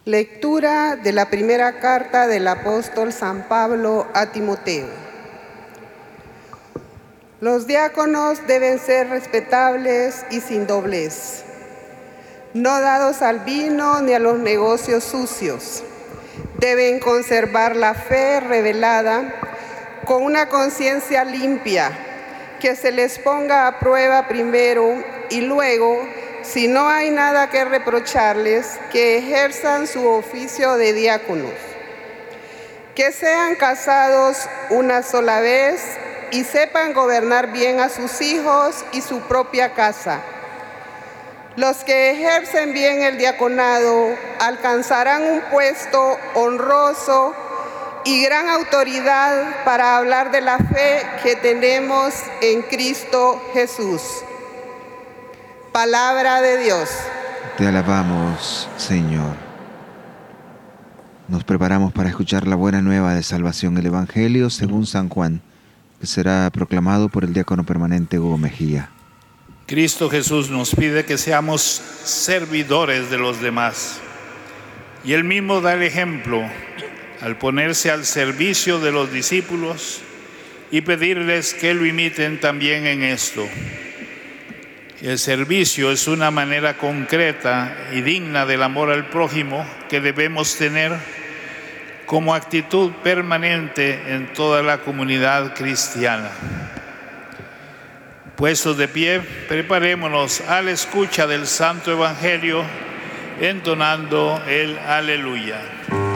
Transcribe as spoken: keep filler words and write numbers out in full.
Lectura de la primera carta del apóstol San Pablo a Timoteo. Los diáconos deben ser respetables y sin doblez, no dados al vino ni a los negocios sucios. Deben conservar la fe revelada con una conciencia limpia, que se les ponga a prueba primero y luego, si no hay nada que reprocharles, que ejerzan su oficio de diáconos. Que sean casados una sola vez y sepan gobernar bien a sus hijos y su propia casa. Los que ejercen bien el diaconado alcanzarán un puesto honroso y gran autoridad para hablar de la fe que tenemos en Cristo Jesús. Palabra de Dios. Te alabamos, Señor. Nos preparamos para escuchar la buena nueva de salvación, el Evangelio según San Juan, que será proclamado por el diácono permanente Hugo Mejía. Cristo Jesús nos pide que seamos servidores de los demás. Y Él mismo da el ejemplo al ponerse al servicio de los discípulos y pedirles que lo imiten también en esto. El servicio es una manera concreta y digna del amor al prójimo que debemos tener como actitud permanente en toda la comunidad cristiana. Puestos de pie, preparémonos a la escucha del Santo Evangelio entonando el Aleluya.